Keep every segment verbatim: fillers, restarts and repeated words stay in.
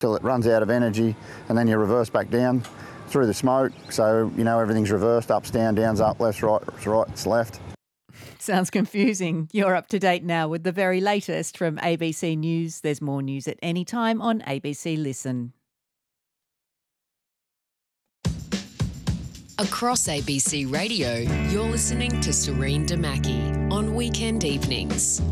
till it runs out of energy, and then you reverse back down through the smoke. So, you know, everything's reversed, up's down, down's up, left's right, right's left. Sounds confusing. You're up to date now with the very latest from A B C News. There's more news at any time on A B C Listen. Across A B C Radio, you're listening to Serene Damaki on weekend evenings.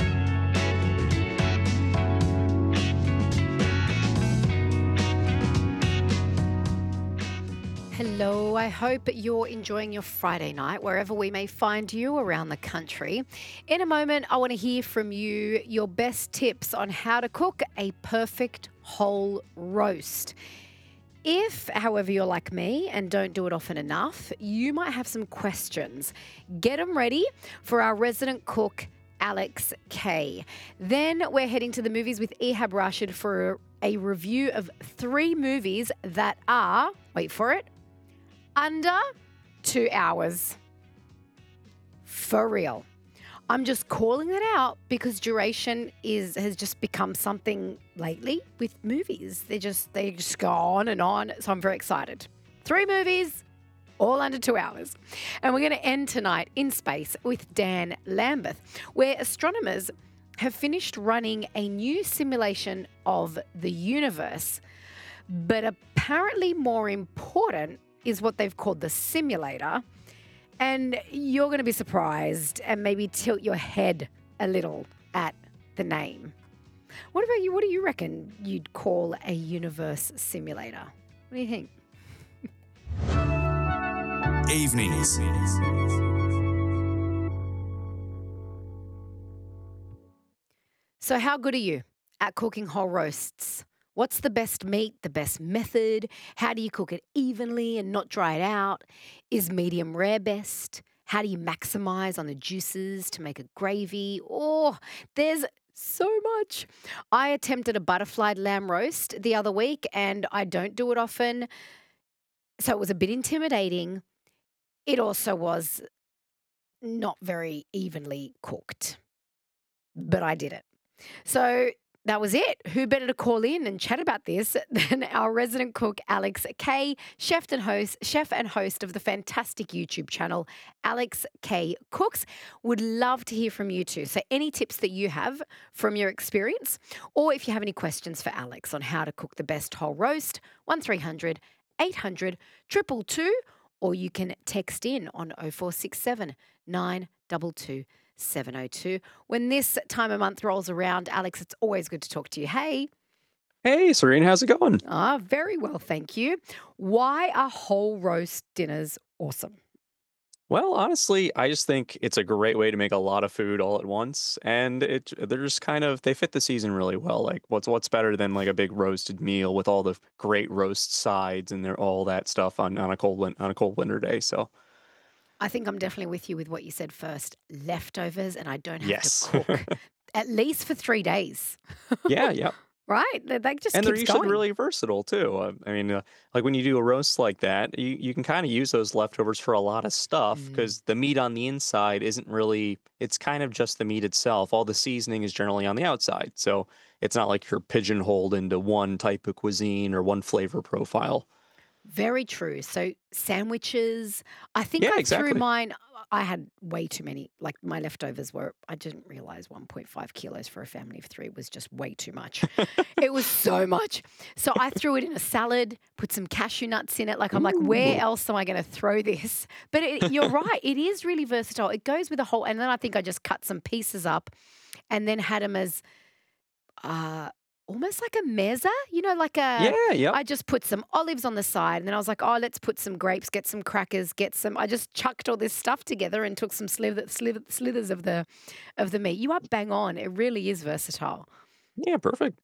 Hello, I hope you're enjoying your Friday night, wherever we may find you around the country. In a moment, I want to hear from you your best tips on how to cook a perfect whole roast. If, however, you're like me and don't do it often enough, you might have some questions. Get them ready for our resident cook, Alex Kay. Then we're heading to the movies with Ehab Rashid for a review of three movies that are, wait for it, under two hours. For real. I'm just calling it out because duration is has just become something lately with movies. They just they just go on and on. So I'm very excited. Three movies, all under two hours. And we're going to end tonight in space with Dan Lambeth, where astronomers have finished running a new simulation of the universe. But apparently more important is what they've called the simulator. And you're going to be surprised and maybe tilt your head a little at the name. What about you? What do you reckon you'd call a universe simulator? What do you think? Evenings. So how good are you at cooking whole roasts? What's the best meat, the best method? How do you cook it evenly and not dry it out? Is medium rare best? How do you maximize on the juices to make a gravy? Oh, there's so much. I attempted a butterflied lamb roast the other week and I don't do it often. So it was a bit intimidating. It also was not very evenly cooked, but I did it. So that was it. Who better to call in and chat about this than our resident cook, Alex Kay, chef and host, chef and host of the fantastic YouTube channel, Alex Kay Cooks. Would love to hear from you too. So any tips that you have from your experience, or if you have any questions for Alex on how to cook the best whole roast, one three hundred eight hundred two two two, or you can text in on oh four six seven nine two two seven oh two. When this time of month rolls around, Alex, it's always good to talk to you. Hey. Hey, Serene, how's it going? Ah, very well, thank you. Why are whole roast dinners awesome? Well, honestly, I just think it's a great way to make a lot of food all at once, and it they're just kind of they fit the season really well. Like, what's what's better than like a big roasted meal with all the great roast sides and they're all that stuff on, on a cold win- on a cold winter day. So I think I'm definitely with you with what you said first. Leftovers, and I don't have yes, to cook at least for three days. yeah, yeah. Right? That that just And they're keeps usually going. really versatile too. Uh, I mean, uh, like when you do a roast like that, you, you can kind of use those leftovers for a lot of stuff Mm. because the meat on the inside isn't really, it's kind of just the meat itself. All the seasoning is generally on the outside. So it's not like you're pigeonholed into one type of cuisine or one flavor profile. Very true. So sandwiches, I think Yeah, I exactly. threw mine. I had way too many. Like my leftovers were, I didn't realize one point five kilos for a family of three was just way too much. It was so much. So I threw it in a salad, put some cashew nuts in it. Like I'm like, where Ooh. else am I going to throw this? But it, you're right. It is really versatile. It goes with a whole, and then I think I just cut some pieces up and then had them as, uh, almost like a mezza, you know, like a, Yeah, yep. I just put some olives on the side and then I was like, oh, let's put some grapes, get some crackers, get some, I just chucked all this stuff together and took some slither, slither, slithers of the, of the meat. You are bang on. It really is versatile. Yeah, perfect.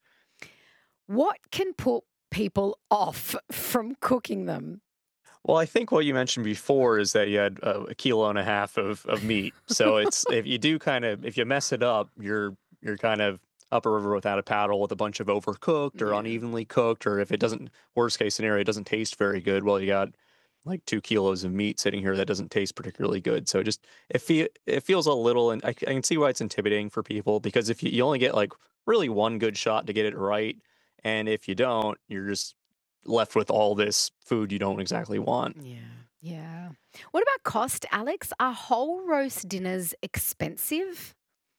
What can put people off from cooking them? Well, I think what you mentioned before is that you had a, a kilo and a half of, of meat. So it's if you do kind of if you mess it up, you're you're kind of up a river without a paddle with a bunch of overcooked or Yeah. unevenly cooked, or if it doesn't worst case scenario, it doesn't taste very good. Well, you got like two kilos of meat sitting here that doesn't taste particularly good. So it just it fe- it feels a little, and I, I can see why it's intimidating for people because if you, you only get like really one good shot to get it right. And if you don't, you're just left with all this food you don't exactly want. Yeah. Yeah. What about cost, Alex? Are whole roast dinners expensive?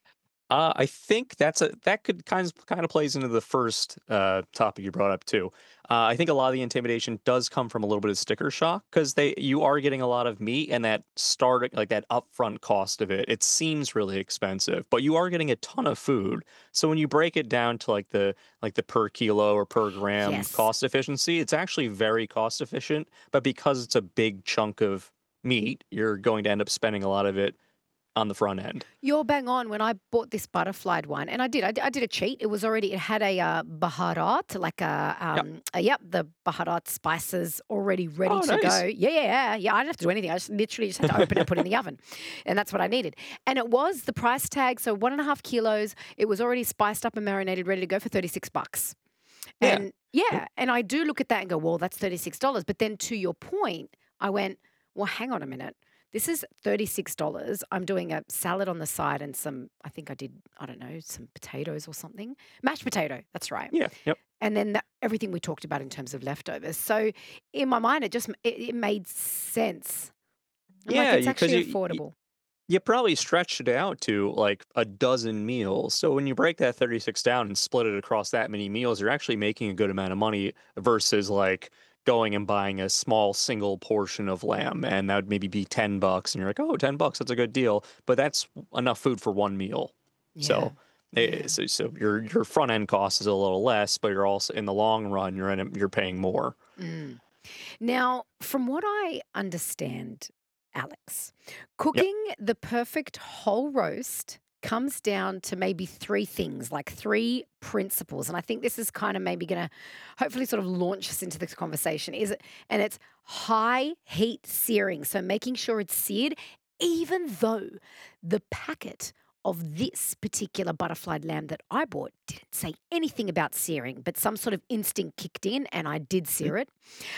Uh, I think that's a that could kind of kind of plays into the first uh, topic you brought up too. Uh, I think a lot of the intimidation does come from a little bit of sticker shock because they you are getting a lot of meat and that start like that upfront cost of it. It seems really expensive, but you are getting a ton of food. So when you break it down to like the like the per kilo or per gram Yes. cost efficiency, it's actually very cost efficient. But because it's a big chunk of meat, you're going to end up spending a lot of it on the front end. You're bang on. When I bought this butterflied one, and I did, I, did- I did a cheat. It was already, it had a uh, baharat, like a, Yep. um, a, yep, the baharat spices already ready Oh, to nice. go. Yeah, yeah, yeah. Yeah, I didn't have to do anything. I just literally just had to open it and put it in the oven. And that's what I needed. And it was the price tag. So one and a half kilos. It was already spiced up and marinated, ready to go for thirty-six bucks. Yeah. And yeah, and I do look at that and go, well, that's thirty-six dollars. But then to your point, I went, well, hang on a minute. This is thirty-six dollars. I'm doing a salad on the side and some, I think I did, I don't know, some potatoes or something. Mashed potato, that's right. Yeah. Yep. And then that, everything we talked about in terms of leftovers. So in my mind, it just, it, it made sense. I'm like, Yeah, it's because actually you, you affordable. you probably stretched it out to like a dozen meals. So when you break that thirty-six down and split it across that many meals, you're actually making a good amount of money versus like going and buying a small single portion of lamb and that would maybe be ten bucks and you're like, "Oh, ten bucks, that's a good deal." But that's enough food for one meal. Yeah. So eh, Yeah. so, so your your front end cost is a little less, but you're also in the long run you're in a, you're paying more. Mm. Now, from what I understand, Alex, Yep. cooking the perfect whole roast comes down to maybe three things, like three principles. And I think this is kind of maybe going to hopefully sort of launch us into this conversation. Is it? And it's high heat searing. So making sure it's seared, even though the packet of this particular butterflied lamb that I bought didn't say anything about searing, but some sort of instinct kicked in and I did Mm. sear it.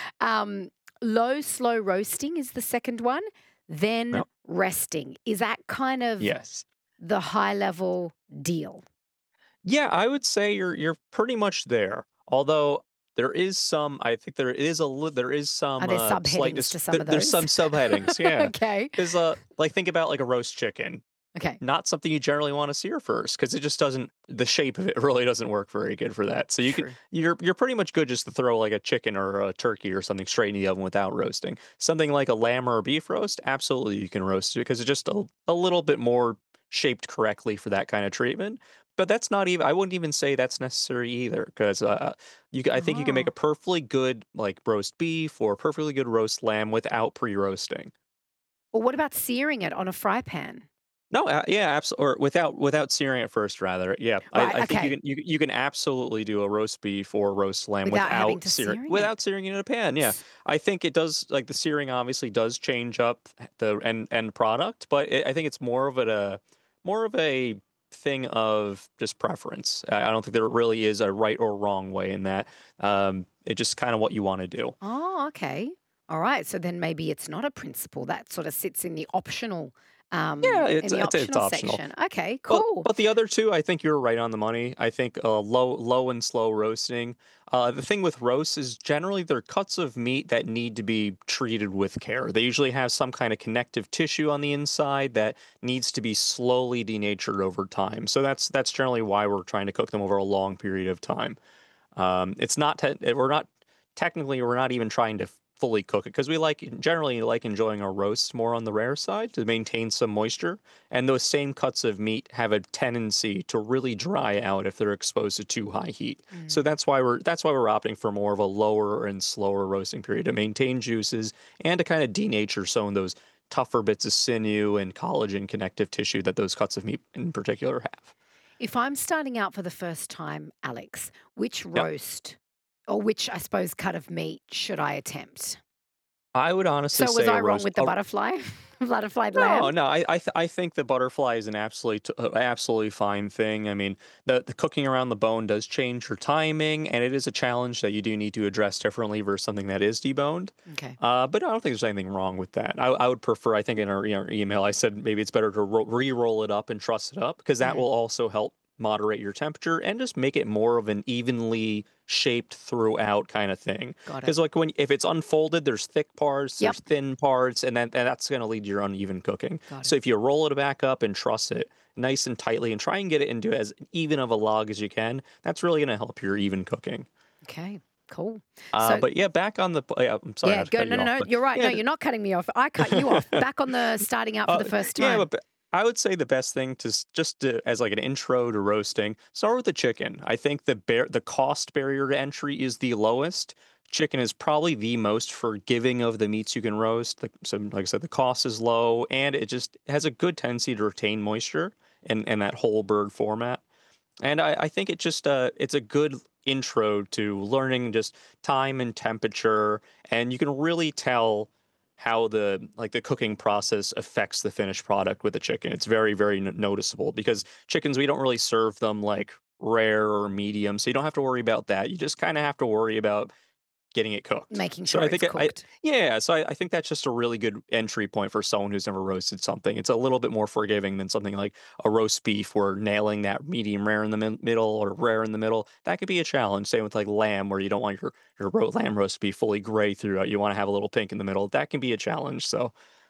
Um, low, slow roasting is the second one. Then Yep. resting. Is that kind of Yes. the high level deal? Yeah, I would say you're you're pretty much there. Although there is some, I think there is a li- there is Are some there uh, slight subheadings dis- to some there, of there's some those? subheadings. Yeah, Okay. is uh like think about like a roast chicken. Okay. Not something you generally want to sear first because it just doesn't the shape of it really doesn't work very good for that. So you can True. you're you're pretty much good just to throw like a chicken or a turkey or something straight in the oven without roasting. Something like a lamb or a beef roast, absolutely you can roast it because it's just a, a little bit more shaped correctly for that kind of treatment. But that's not even I wouldn't even say that's necessary either because uh, you c- I think you can make Oh. a perfectly good like roast beef or a perfectly good roast lamb without pre-roasting. Well, what about searing it on a fry pan? No, uh, yeah, absolutely. Or without without searing it first, rather. Yeah, I, Right. I think you Okay. can you you can absolutely do a roast beef or roast lamb Without having without to searing searing it. without searing it in a pan. Yeah, S- I think it does. Like the searing obviously does change up the end end product, but it, I think it's more of a more of a thing of just preference. I I don't think there really is a right or wrong way in that. Um, it's just kind of what you want to do. Oh, okay. All right. So then maybe it's not a principle. That sort of sits in the optional um Yeah, in it's the it's it's optional optional. section. Okay, But cool. but the other two, I think you're right on the money. I think uh, low low and slow roasting. Uh, the thing with roasts is generally they're cuts of meat that need to be treated with care. They usually have some kind of connective tissue on the inside that needs to be slowly denatured over time. So that's that's generally why we're trying to cook them over a long period of time. Um, it's not te- eh, we're not technically we're not even trying to fully cook it because we like generally like enjoying our roasts more on the rare side to maintain some moisture. And those same cuts of meat have a tendency to really dry out if they're exposed to too high heat. So Mm. that's why we're that's why we're opting for more of a lower and slower roasting period to maintain juices and to kind of denature some of those tougher bits of sinew and collagen connective tissue that those cuts of meat in particular have. If I'm starting out for the first time, Alex, which Yep. roast or which, I suppose, cut of meat should I attempt? I would honestly So was say I a wrong roast with the a butterfly, butterflied No, lamb? no, I I, th- I think the butterfly is an absolutely t- uh, absolutely fine thing. I mean, the the cooking around the bone does change your timing, and it is a challenge that you do need to address differently versus something that is deboned. Okay. Uh, but I don't think there's anything wrong with that. I, I would prefer. I think in our, in our email, I said maybe it's better to ro- re-roll it up and truss it up because that Mm. will also help moderate your temperature and just make it more of an evenly shaped throughout kind of thing. Got it. Because like when if it's unfolded, there's thick parts, Yep. there's thin parts, and then and that's going to lead to your uneven cooking. Got So it. if you roll it back up and truss it nice and tightly and try and get it into as even of a log as you can, that's really going to help your even cooking. Okay, cool. Uh, So- but yeah, back on the. Yeah, I'm sorry. I yeah, have to go. cut No, you no, off, no. but You're right. yeah, No, the- you're not cutting me off. I cut you off. Back on the starting out for Uh, the first Yeah, time. but I would say the best thing to s- just to, as like an intro to roasting, start with the chicken. I think the bar- the cost barrier to entry is the lowest. Chicken is probably the most forgiving of the meats you can roast. Like, so, like I said, the cost is low, and it just has a good tendency to retain moisture in, in that whole bird format. And I, I think it just uh, it's a good intro to learning just time and temperature, and you can really tell how the like the cooking process affects the finished product with the chicken. It's very very n- noticeable because chickens we don't really serve them like rare or medium, so you don't have to worry about that. You just kind of have to worry about getting it cooked. Making So sure I think it's I, I- cooked. yeah, so I, I think that's just a really good entry point for someone who's never roasted something. It's a little bit more forgiving than something like a roast beef where nailing that medium rare in the mi- middle or rare in the middle. That could be a challenge. Same with like lamb where you don't want your your ro- lamb roast to be fully gray throughout. You want to have a little pink in the middle. That can be a challenge. So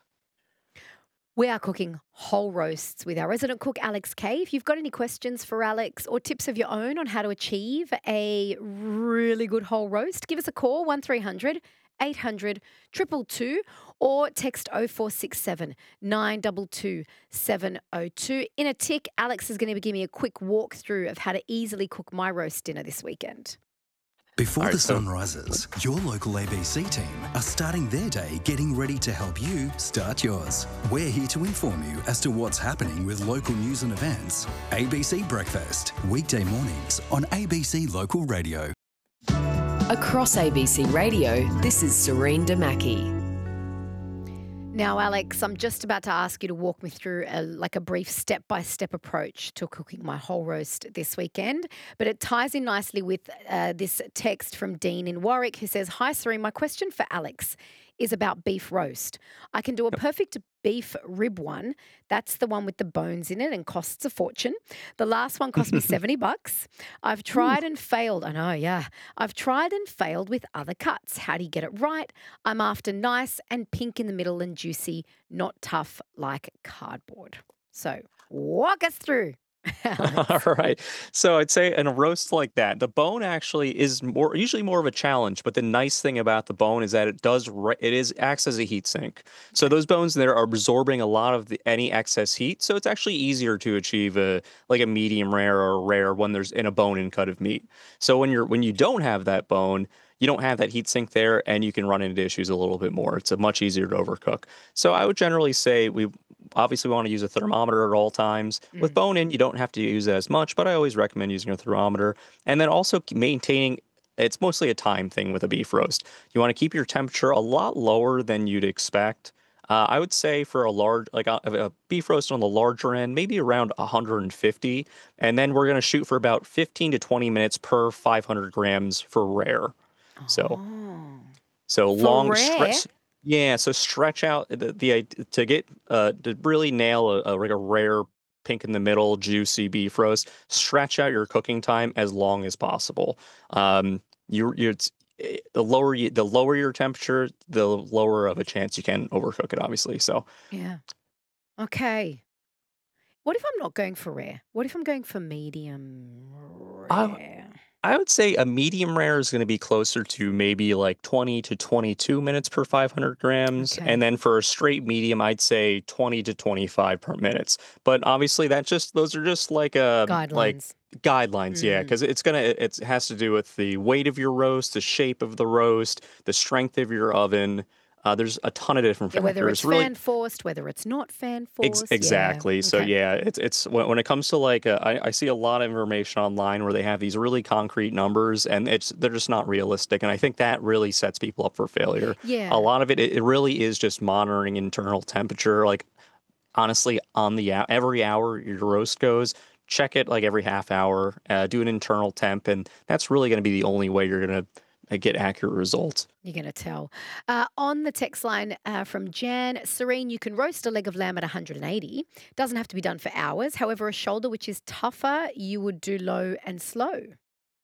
We are cooking whole roasts with our resident cook, Alex Kay. If you've got any questions for Alex or tips of your own on how to achieve a really good whole roast, give us a call, one three hundred eight hundred two two two, or text oh four six seven nine two two seven oh two. In a tick, Alex is going to give me a quick walkthrough of how to easily cook my roast dinner this weekend. Before All right, the so- sun rises, your local A B C team are starting their day getting ready to help you start yours. We're here to inform you as to what's happening with local news and events. A B C Breakfast, weekday mornings on A B C Local Radio. Across A B C Radio, this is Serene Damaki. Now, Alex, I'm just about to ask you to walk me through a, like a brief step-by-step approach to cooking my whole roast this weekend, but it ties in nicely with uh, this text from Dean in Warwick who says, "Hi, Serene, my question for Alex is about beef roast. I can do a perfect beef rib one. That's the one with the bones in it and costs a fortune. The last one cost me seventy bucks. I've tried and failed. I know, yeah. I've tried and failed with other cuts. How do you get it right? I'm after nice and pink in the middle and juicy, not tough like cardboard." So walk us through. Alex. All right. So I'd say in a roast like that, the bone actually is more usually more of a challenge. But the nice thing about the bone is that it does re- it is acts as a heat sink. So those bones there are absorbing a lot of the, any excess heat. So it's actually easier to achieve a like a medium rare or a rare when there's in a bone-in cut of meat. So when you're when you don't have that bone, you don't have that heat sink there, and you can run into issues a little bit more. It's a much easier to overcook. So I would generally say we obviously want to use a thermometer at all times. With bone in, you don't have to use it as much, but I always recommend using a thermometer. And then also maintaining, it's mostly a time thing with a beef roast. You want to keep your temperature a lot lower than you'd expect. Uh, I would say for a large, like a, a beef roast on the larger end, maybe around one hundred fifty. And then we're going to shoot for about fifteen to twenty minutes per five hundred grams for rare. So, Oh. so For long rare? stretch. Yeah, so stretch out the, the id- to get uh to really nail a, a like a rare pink in the middle juicy beef roast. Stretch out your cooking time as long as possible. Um, you you it's eh, the lower you, the lower your temperature, the lower of a chance you can overcook it. Obviously, so Yeah. Okay. What if I'm not going for rare? What if I'm going for medium I rare? I would say a medium rare is going to be closer to maybe like twenty to twenty-two minutes per five hundred grams. Okay. And then for a straight medium, I'd say twenty to twenty-five per minutes. But obviously that just, those are just like, uh, like Guidelines. guidelines. Yeah. Mm. Cause it's going to, it has to do with the weight of your roast, the shape of the roast, the strength of your oven. Uh, there's a ton of different Yeah, whether factors. it's Really, fan forced, whether it's not fan Ex- forced. exactly. So Okay. yeah, it's it's when, when it comes to like uh, I, I see a lot of information online where they have these really concrete numbers and it's they're just not realistic, and I think that really sets people up for failure. Yeah. A lot of it it, it really is just monitoring internal temperature. Like honestly, on the hou- every hour your roast goes, check it like every half hour. Uh, do an internal temp, and that's really going to be the only way you're going to uh, get accurate results. You're going to tell. Uh, on the text line uh, from Jan, Serene, you can roast a leg of lamb at one hundred eighty. Doesn't have to be done for hours. However, a shoulder which is tougher, you would do low and slow.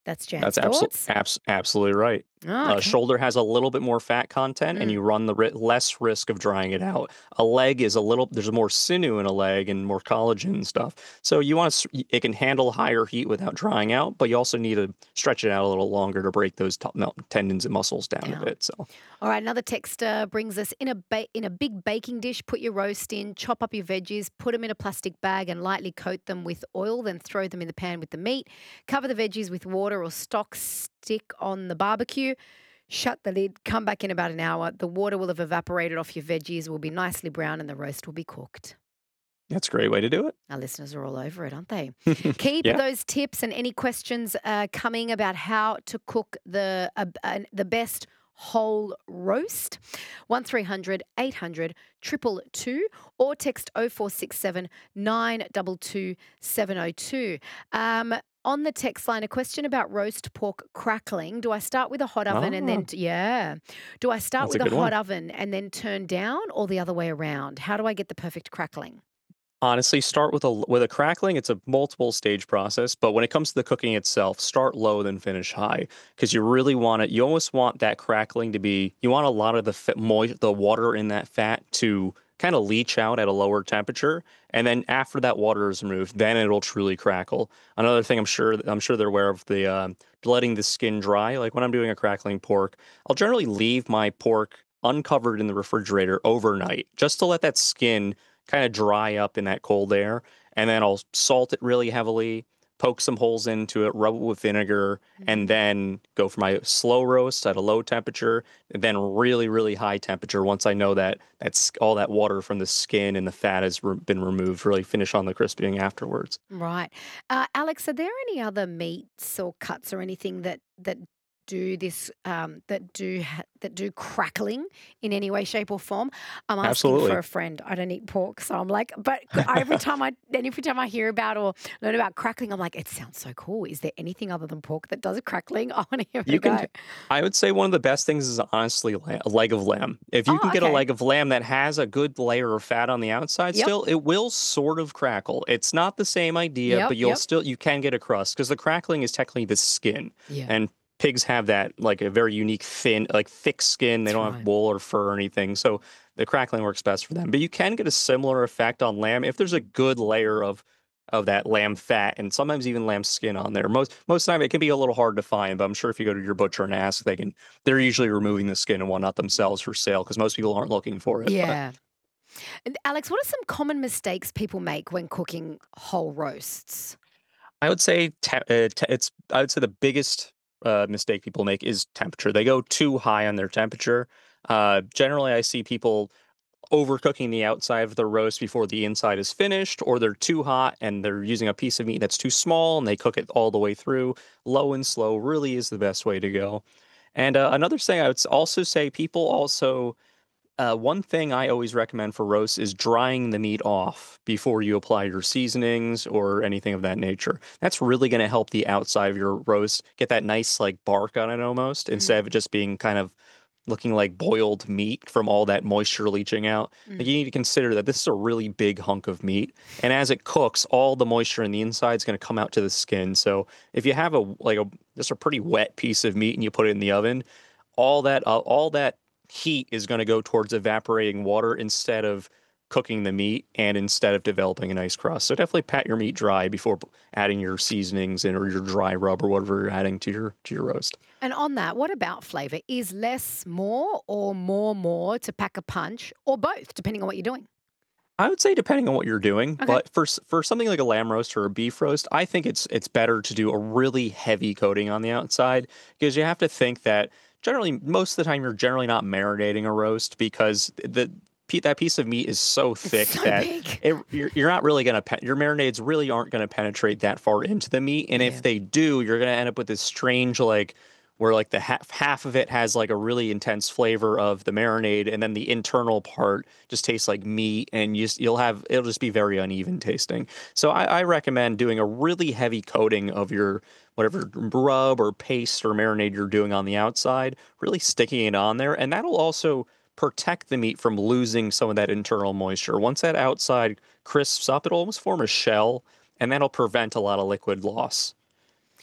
That's Jan's That's absolutely thoughts. abs- absolutely right. Oh, Uh, okay. shoulder has a little bit more fat content, and Mm. you run the ri- less risk of drying it out. A leg is a little. There's more sinew in a leg and more collagen and stuff. So you want to. It can handle higher heat without drying out, but you also need to stretch it out a little longer to break those t- mel- tendons and muscles down Yeah. a bit. So All right, another texter brings us in a ba- in a big baking dish. Put your roast in, chop up your veggies, put them in a plastic bag, and lightly coat them with oil. Then throw them in the pan with the meat. Cover the veggies with water or stock. Stick on the barbecue. Shut the lid. Come back in about an hour. The water will have evaporated off your veggies. Will be nicely brown, and the roast will be cooked. that's a great way to do Our listeners are all over it, aren't they? it. Keep Yeah. those tips and any questions uh, coming about how to cook the uh, uh, the best whole roast. one three hundred eight hundred two two two or text oh four six seven nine two two seven oh two. Um, on the text line, a question about roast pork crackling. Do I start with a hot oven and then, Ah. yeah. Do I start That's a with a, good hot one. oven and then turn down or the other way around? How do I get the perfect crackling? Honestly, start with a with a crackling. It's a multiple stage process, but when it comes to the cooking itself, start low then finish high because you really want it. You almost want that crackling to be. You want a lot of the fa- moist, the water in that fat to kind of leach out at a lower temperature, and then after that water is removed, then it'll truly crackle. Another thing I'm sure I'm sure they're aware of the um, letting the skin dry. Like when I'm doing a crackling pork, I'll generally leave my pork uncovered in the refrigerator overnight just to let that skin kind of dry up in that cold air. And then I'll salt it really heavily, poke some holes into it, rub it with vinegar, and then go for my slow roast at a low temperature, and then really, really high temperature. Once I know that that's all that water from the skin and the fat has re- been removed, really finish on the crisping afterwards. Right. Uh, Alex, are there any other meats or cuts or anything that that do this um, that do ha- that do crackling in any way, shape, or form? I'm asking for Absolutely. a friend. I don't eat pork, so I'm like, but I- every time I and every time I hear about or learn about crackling, I'm like, it sounds so cool. Is there anything other than pork that does crackling? I want to hear You it go. can, I would say one of the best things is honestly la- a leg of lamb. If you Oh, can get a okay. leg of lamb that has a good layer of fat on the outside, Yep. still it will sort of crackle. It's not the same idea, Yep. but you'll Yep. still you can get a crust because the crackling is technically the skin, Yeah. and pigs have that like a very unique thin, like thick skin. They That's don't have right. wool or fur or anything, so the crackling works best for them. But you can get a similar effect on lamb if there's a good layer of of that lamb fat and sometimes even lamb skin on there. Most most of the time it can be a little hard to find, but I'm sure if you go to your butcher and ask, they can they're usually removing the skin and whatnot themselves for sale because most people aren't looking for it. But Yeah. And Alex, what are some common mistakes people make when cooking whole roasts? I would say te- uh, te- it's I would say the biggest uh, mistake people make is temperature. They go too high on their temperature. Uh, generally, I see people overcooking the outside of the roast before the inside is finished, or they're too hot and they're using a piece of meat that's too small and they cook it all the way through. Low and slow really is the best way to go. And uh, another thing I would s- also say, people also, uh, one thing I always recommend for roasts is drying the meat off before you apply your seasonings or anything of that nature. That's really going to help the outside of your roast get that nice like bark on it almost, instead of it just being kind of looking like boiled meat from all that moisture leaching out. Like you need to consider that this is a really big hunk of meat, and as it cooks, all the moisture in the inside is going to come out to the skin. So if you have a like a just a pretty wet piece of meat and you put it in the oven, all that uh, all that heat is going to go towards evaporating water instead of cooking the meat and instead of developing a nice crust. So definitely pat your meat dry before p- adding your seasonings in or your dry rub or whatever you're adding to your to your roast. And on that, what about flavour? Is less more or more more to pack a punch or both, depending on what you're doing? I would say depending on what you're doing, Okay. but for s- for something like a lamb roast or a beef roast, I think it's it's better to do a really heavy coating on the outside because you have to think that generally most of the time you're generally not marinating a roast because the pe- that piece of meat is so thick so that big. it, you're, you're not really going to pe- your marinades really aren't going to penetrate that far into the meat, and Yeah. if they do, you're going to end up with this strange like where like the half half of it has like a really intense flavor of the marinade, and then the internal part just tastes like meat, and you just, you'll have it'll just be very uneven tasting. So I, I recommend doing a really heavy coating of your whatever rub or paste or marinade you're doing on the outside, really sticking it on there, and that'll also protect the meat from losing some of that internal moisture. Once that outside crisps up, it'll almost form a shell, and that'll prevent a lot of liquid loss.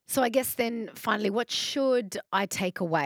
So I guess then finally, what should I take away?